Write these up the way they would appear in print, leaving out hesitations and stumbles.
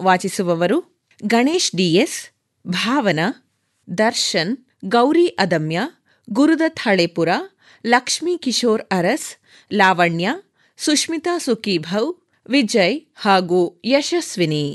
ವಾಚಿಸುವವರು Ganesh DS, Bhavana, Darshan, Gauri ಅದಮ್ಯ, ಗುರುದತ್ ಹಳೇಪುರ, ಲಕ್ಷ್ಮೀ ಕಿಶೋರ್ ಅರಸ್, ಲಾವಣ್ಯ, ಸುಷ್ಮಿತಾ ಸುಕೀಭವ್, ವಿಜಯ್ ಹಾಗೂ ಯಶಸ್ವಿನಿ.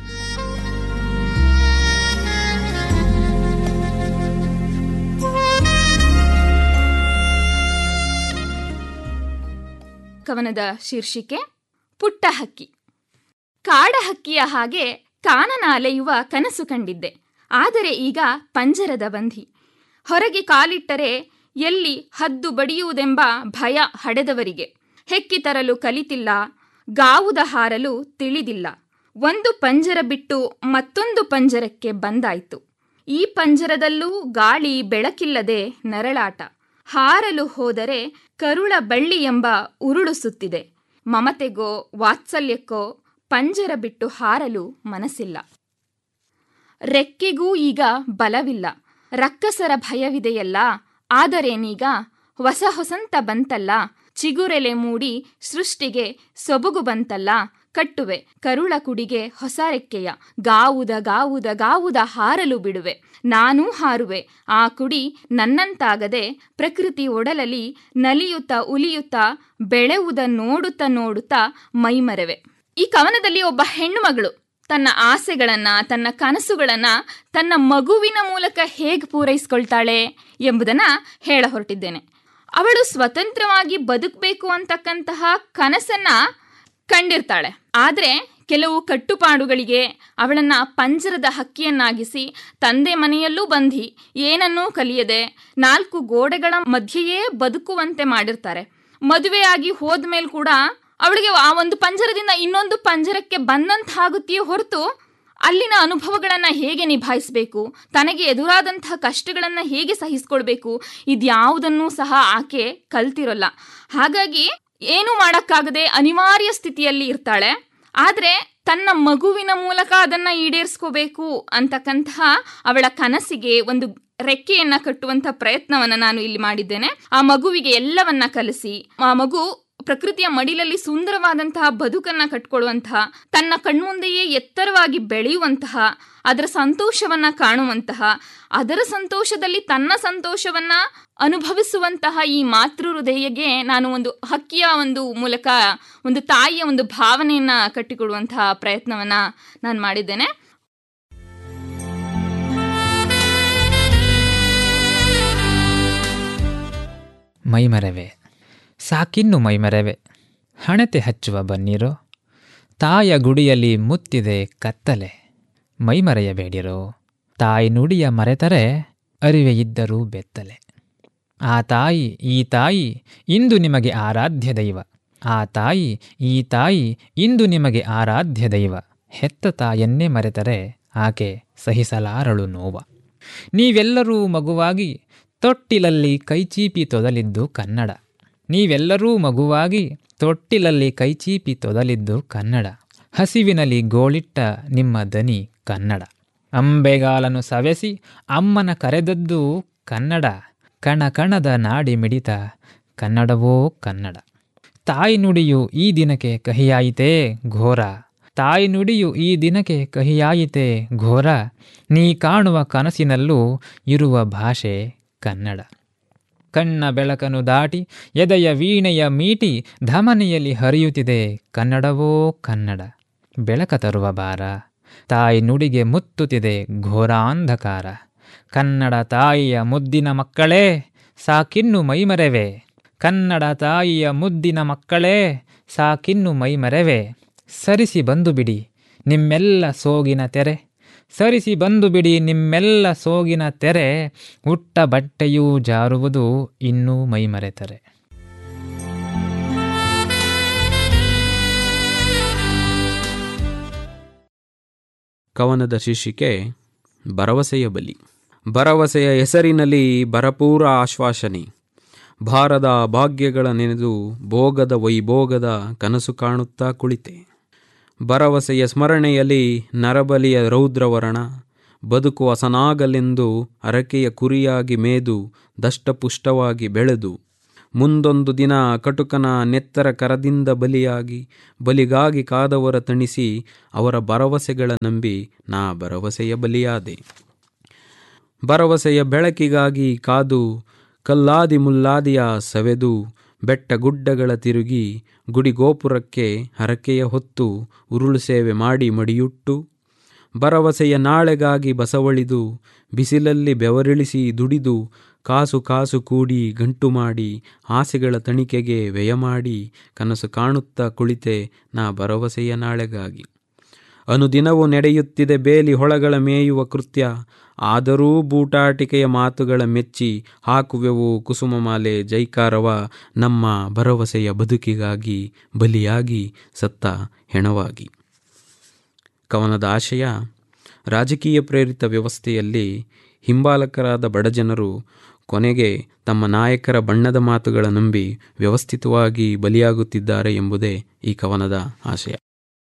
ಕವನದ ಶೀರ್ಷಿಕೆ ಪುಟ್ಟ ಹಕ್ಕಿ. ಕಾಡ ಹಕ್ಕಿಯ ಹಾಗೆ ಕಾನನ ಅಲೆಯುವ ಕನಸು ಕಂಡಿದ್ದೆ. ಆದರೆ ಈಗ ಪಂಜರದ ಬಂಧಿ. ಹೊರಗೆ ಕಾಲಿಟ್ಟರೆ ಎಲ್ಲಿ ಹದ್ದು ಬಡಿಯುವುದೆಂಬ ಭಯ ಹಡೆದವರಿಗೆ. ಹೆಕ್ಕಿ ತರಲು ಕಲಿತಿಲ್ಲ, ಗಾವುದ ಹಾರಲು ತಿಳಿದಿಲ್ಲ. ಒಂದು ಪಂಜರ ಬಿಟ್ಟು ಮತ್ತೊಂದು ಪಂಜರಕ್ಕೆ ಬಂದಾಯ್ತು. ಈ ಪಂಜರದಲ್ಲೂ ಗಾಳಿ ಬೆಳಕಿಲ್ಲದೆ ನರಳಾಟ. ಹಾರಲು ಹೋದರೆ ಕರುಳ ಬಳ್ಳಿ ಎಂಬ ಉರುಳು ಸುತ್ತಿದೆ. ಮಮತೆಗೋ ವಾತ್ಸಲ್ಯಕ್ಕೋ ಪಂಜರ ಬಿಟ್ಟು ಹಾರಲು ಮನಸ್ಸಿಲ್ಲ. ರೆಕ್ಕೆಗೂ ಈಗ ಬಲವಿಲ್ಲ. ರಕ್ಕಸರ ಭಯವಿದೆಯಲ್ಲ. ಆದರೇನೀಗ ಹೊಸ ಹೊಸಂತ ಬಂತಲ್ಲ. ಚಿಗುರೆಲೆ ಮೂಡಿ ಸೃಷ್ಟಿಗೆ ಸೊಬಗು ಬಂತಲ್ಲ. ಕಟ್ಟುವೆ ಕರುಳ ಕುಡಿಗೆ ಹೊಸ ರೆಕ್ಕೆಯ. ಗಾವುದ ಗಾವುದ ಗಾವುದ ಹಾರಲು ಬಿಡುವೆ. ನಾನೂ ಹಾರುವೆ. ಆ ಕುಡಿ ನನ್ನಂತಾಗದೆ ಪ್ರಕೃತಿ ಒಡಲಲ್ಲಿ ನಲಿಯುತ್ತಾ ಉಲಿಯುತ್ತಾ ಬೆಳೆಯುವುದ ನೋಡುತ್ತಾ ನೋಡುತ್ತಾ ಮೈಮರೆವೆ. ಈ ಕವನದಲ್ಲಿ ಒಬ್ಬ ಹೆಣ್ಣುಮಗಳು ತನ್ನ ಆಸೆಗಳನ್ನ, ತನ್ನ ಕನಸುಗಳನ್ನ ತನ್ನ ಮಗುವಿನ ಮೂಲಕ ಹೇಗೆ ಪೂರೈಸ್ಕೊಳ್ತಾಳೆ ಎಂಬುದನ್ನ ಹೇಳ ಹೊರಟಿದ್ದೇನೆ. ಅವಳು ಸ್ವತಂತ್ರವಾಗಿ ಬದುಕಬೇಕು ಅಂತಕ್ಕಂತಹ ಕನಸನ್ನ ಕಂಡಿರ್ತಾಳೆ. ಆದರೆ ಕೆಲವು ಕಟ್ಟುಪಾಡುಗಳಿಗೆ ಅವಳನ್ನ ಪಂಜರದ ಹಕ್ಕಿಯನ್ನಾಗಿಸಿ ತಂದೆ ಮನೆಯಲ್ಲೂ ಬಂಧಿ, ಏನನ್ನೂ ಕಲಿಯದೆ 4 ಗೋಡೆಗಳ ಮಧ್ಯೆಯೇ ಬದುಕುವಂತೆ ಮಾಡಿರ್ತಾರೆ. ಮದುವೆಯಾಗಿ ಹೋದ್ಮೇಲೆ ಕೂಡ ಅವಳಿಗೆ ಆ ಒಂದು ಪಂಜರದಿಂದ ಇನ್ನೊಂದು ಪಂಜರಕ್ಕೆ ಬಂದಂತಾಗುತ್ತೆಯೇ ಹೊರತು ಅಲ್ಲಿನ ಅನುಭವಗಳನ್ನು ಹೇಗೆ ನಿಭಾಯಿಸಬೇಕು, ತನಗೆ ಎದುರಾದಂತಹ ಕಷ್ಟಗಳನ್ನು ಹೇಗೆ ಸಹಿಸ್ಕೊಳ್ಬೇಕು, ಇದ್ಯಾವುದನ್ನೂ ಸಹ ಆಕೆ ಕಲ್ತಿರೋಲ್ಲ. ಹಾಗಾಗಿ ಏನೂ ಮಾಡೋಕ್ಕಾಗದೆ ಅನಿವಾರ್ಯ ಸ್ಥಿತಿಯಲ್ಲಿ ಇರ್ತಾಳೆ. ಆದರೆ ತನ್ನ ಮಗುವಿನ ಮೂಲಕ ಅದನ್ನು ಈಡೇರಿಸ್ಕೋಬೇಕು ಅಂತಕ್ಕಂತಹ ಅವಳ ಕನಸಿಗೆ ಒಂದು ರೆಕ್ಕೆಯನ್ನ ಕಟ್ಟುವಂಥ ಪ್ರಯತ್ನವನ್ನು ನಾನು ಇಲ್ಲಿ ಮಾಡಿದ್ದೇನೆ. ಆ ಮಗುವಿಗೆ ಎಲ್ಲವನ್ನ ಕಲಿಸಿ, ಆ ಮಗು ಪ್ರಕೃತಿಯ ಮಡಿಲಲ್ಲಿ ಸುಂದರವಾದಂತಹ ಬದುಕನ್ನ ಕಟ್ಕೊಳ್ಳುವಂತಹ, ತನ್ನ ಕಣ್ಮುಂದೆಯೇ ಎತ್ತರವಾಗಿ ಬೆಳೆಯುವಂತಹ, ಅದರ ಸಂತೋಷವನ್ನ ಕಾಣುವಂತಹ, ಅದರ ಸಂತೋಷದಲ್ಲಿ ತನ್ನ ಸಂತೋಷವನ್ನ ಅನುಭವಿಸುವಂತಹ ಈ ಮಾತೃ ಹೃದಯಗೆ ನಾನು ಒಂದು ಹಕ್ಕಿಯ ಒಂದು ಮೂಲಕ ಒಂದು ತಾಯಿಯ ಒಂದು ಭಾವನೆಯನ್ನ ಕಟ್ಟಿಕೊಡುವಂತಹ ಪ್ರಯತ್ನವನ್ನ ನಾನು ಮಾಡಿದ್ದೇನೆ. ಮೈಮರೆವೆ ಸಾಕಿನ್ನು ಮೈಮರೆವೆ, ಹಣತೆ ಹಚ್ಚುವ ಬನ್ನಿರೋ, ತಾಯ ಗುಡಿಯಲ್ಲಿ ಮುತ್ತಿದೆ ಕತ್ತಲೆ, ಮೈಮರೆಯಬೇಡಿರೋ, ತಾಯಿ ನುಡಿಯ ಮರೆತರೆ ಅರಿವೆ ಇದ್ದರೂ ಬೆತ್ತಲೆ. ಆ ತಾಯಿ ಈ ತಾಯಿ ಇಂದು ನಿಮಗೆ ಆರಾಧ್ಯ ದೈವ, ಆ ತಾಯಿ ಈ ತಾಯಿ ಇಂದು ನಿಮಗೆ ಆರಾಧ್ಯ ದೈವ, ಹೆತ್ತ ತಾಯನ್ನೇ ಮರೆತರೆ ಆಕೆ ಸಹಿಸಲಾರಳು ನೋವ. ನೀವೆಲ್ಲರೂ ಮಗುವಾಗಿ ತೊಟ್ಟಿಲಲ್ಲಿ ಕೈಚೀಪಿ ತೊದಲಿದ್ದು ಕನ್ನಡ, ನೀವೆಲ್ಲರೂ ಮಗುವಾಗಿ ತೊಟ್ಟಿಲಲ್ಲಿ ಕೈಚೀಪಿ ತೊದಲಿದ್ದು ಕನ್ನಡ, ಹಸಿವಿನಲ್ಲಿ ಗೋಳಿಟ್ಟ ನಿಮ್ಮ ದನಿ ಕನ್ನಡ, ಅಂಬೆಗಾಲನ್ನು ಸವೆಸಿ ಅಮ್ಮನ ಕರೆದದ್ದು ಕನ್ನಡ, ಕಣ ಕಣದ ನಾಡಿ ಮಿಡಿತ ಕನ್ನಡವೋ ಕನ್ನಡ. ತಾಯಿ ನುಡಿಯು ಈ ದಿನಕ್ಕೆ ಕಹಿಯಾಯಿತೇ ಘೋರ, ತಾಯಿ ನುಡಿಯು ಈ ದಿನಕ್ಕೆ ಕಹಿಯಾಯಿತೇ ಘೋರ, ನೀ ಕಾಣುವ ಕನಸಿನಲ್ಲೂ ಇರುವ ಭಾಷೆ ಕನ್ನಡ. ಕಣ್ಣ ಬೆಳಕನ್ನು ದಾಟಿ ಎದೆಯ ವೀಣೆಯ ಮೀಟಿ ಧಮನಿಯಲ್ಲಿ ಹರಿಯುತ್ತಿದೆ ಕನ್ನಡವೋ ಕನ್ನಡ, ಬೆಳಕ ತರುವ ಬಾರ, ತಾಯಿ ನುಡಿಗೆ ಮುತ್ತುತ್ತಿದೆ ಘೋರಾಂಧಕಾರ. ಕನ್ನಡ ತಾಯಿಯ ಮುದ್ದಿನ ಮಕ್ಕಳೇ ಸಾಕಿನ್ನು ಮೈಮರೆವೆ, ಕನ್ನಡ ತಾಯಿಯ ಮುದ್ದಿನ ಮಕ್ಕಳೇ ಸಾಕಿನ್ನು ಮೈಮರೆವೆ, ಸರಿಸಿ ಬಂದು ಬಿಡಿ ನಿಮ್ಮೆಲ್ಲ ಸೋಗಿನ ತೆರೆ, ಸರಿಸಿ ಬಂದು ಬಿಡಿ ನಿಮ್ಮೆಲ್ಲ ಸೋಗಿನ ತೆರೆ, ಉಟ್ಟ ಬಟ್ಟೆಯೂ ಜಾರುವುದು ಇನ್ನೂ ಮೈಮರೆತರೆ. ಕವನದ ಶೀರ್ಷಿಕೆ ಭರವಸೆಯ ಬಲಿ. ಭರವಸೆಯ ಹೆಸರಿನಲ್ಲಿ ಭರಪೂರ ಆಶ್ವಾಸನೆ, ಭಾರದ ಭಾಗ್ಯಗಳ ನೆನೆದು ಭೋಗದ ವೈಭೋಗದ ಕನಸು ಕಾಣುತ್ತಾ ಕುಳಿತೆ. ಭರವಸೆಯ ಸ್ಮರಣೆಯಲ್ಲಿ ನರಬಲಿಯ ರೌದ್ರವರ್ಣ, ಬದುಕು ಹಸನಾಗಲೆಂದು ಅರಕೆಯ ಕುರಿಯಾಗಿ ಮೇದು ದಷ್ಟಪುಷ್ಟವಾಗಿ ಬೆಳೆದು ಮುಂದೊಂದು ದಿನ ಕಟುಕನ ನೆತ್ತರ ಕರದಿಂದ ಬಲಿಗಾಗಿ ಕಾದವರ ತಣಿಸಿ ಅವರ ಭರವಸೆಗಳ ನಂಬಿ ನಾ ಭರವಸೆಯ ಬಲಿಯಾದೆ. ಭರವಸೆಯ ಬೆಳಕಿಗಾಗಿ ಕಾದು ಕಲ್ಲಾದಿ ಮುಲ್ಲಾದಿಯ ಸವೆದು ಬೆಟ್ಟ ಗುಡ್ಡಗಳ ತಿರುಗಿ ಗುಡಿಗೋಪುರಕ್ಕೆ ಹರಕೆಯ ಹೊತ್ತು ಉರುಳು ಸೇವೆ ಮಾಡಿ ಮಡಿಯುಟ್ಟು ಭರವಸೆಯ ನಾಳೆಗಾಗಿ ಬಸವಳಿದು ಬಿಸಿಲಲ್ಲಿ ಬೆವರಿಳಿಸಿ ದುಡಿದು ಕಾಸು ಕೂಡಿ ಗಂಟು ಮಾಡಿ ಆಸೆಗಳ ತಣಿಕೆಗೆ ವ್ಯಯ ಮಾಡಿ ಕನಸು ಕಾಣುತ್ತಾ ಕುಳಿತೆ ನಾ ಭರವಸೆಯ ನಾಳೆಗಾಗಿ. ಅನುದಿನವೂ ನಡೆಯುತ್ತಿದೆ ಬೇಲಿ ಹೊಳಗಳ ಮೇಯುವ ಕೃತ್ಯ, ಆದರೂ ಬೂಟಾಟಿಕೆಯ ಮಾತುಗಳ ಮೆಚ್ಚಿ ಹಾಕುವೆವು ಕುಸುಮಮಾಲೆ ಜೈಕಾರವ ನಮ್ಮ ಭರವಸೆಯ ಬದುಕಿಗಾಗಿ ಬಲಿಯಾಗಿ ಸತ್ತ ಹೆಣವಾಗಿ. ಕವನದ ಆಶಯ: ರಾಜಕೀಯ ಪ್ರೇರಿತ ವ್ಯವಸ್ಥೆಯಲ್ಲಿ ಹಿಂಬಾಲಕರಾದ ಬಡಜನರು ಕೊನೆಗೆ ತಮ್ಮ ನಾಯಕರ ಬಣ್ಣದ ಮಾತುಗಳ ನಂಬಿ ವ್ಯವಸ್ಥಿತವಾಗಿ ಬಲಿಯಾಗುತ್ತಿದ್ದಾರೆ ಎಂಬುದೇ ಈ ಕವನದ ಆಶಯ.